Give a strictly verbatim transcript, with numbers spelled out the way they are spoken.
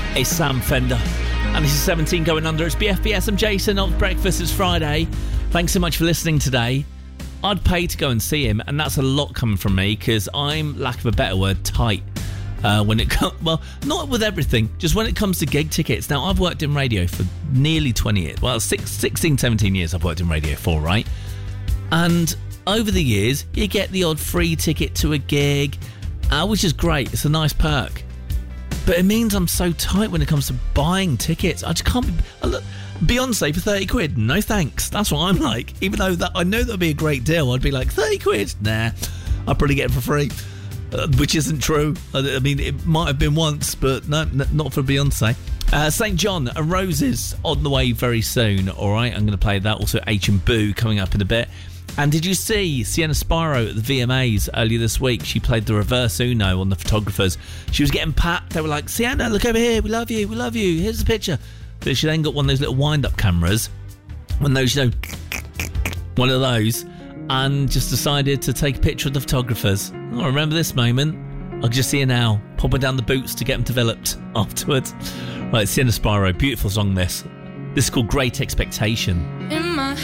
It's Sam Fender. And this is seventeen going under. It's B F B S. I'm Jason of Breakfast. It's Friday. Thanks so much for listening today. I'd pay to go and see him, and that's a lot coming from me because I'm, lack of a better word, tight. Uh, when it comes, well, not with everything, just when it comes to gig tickets. Now, I've worked in radio for nearly twenty years. Well, six, sixteen, seventeen years I've worked in radio for, right? And over the years, you get the odd free ticket to a gig, uh, which is great. It's a nice perk. But it means I'm so tight when it comes to buying tickets. I just can't be... I look, Beyonce for thirty quid, no thanks. That's what I'm like. Even though that I know that would be a great deal, I'd be like, thirty quid? Nah, I'll probably get it for free. Uh, which isn't true. I, I mean, it might have been once, but no, n- not for Beyonce. Uh, Saint John and Roses on the way very soon, all right? I'm going to play that. Also, H and Boo coming up in a bit. And did you see Sienna Spiro at the V M As earlier this week? She played the reverse Uno on the photographers. She was getting packed. They were like, Sienna, look over here. We love you. We love you. Here's the picture. But she then got one of those little wind-up cameras. One of those, you know, one of those. And just decided to take a picture of the photographers. I remember this moment. I can just see her now, popping down the boots to get them developed afterwards. Right, Sienna Spiro, beautiful song this. This is called Great Expectation. In my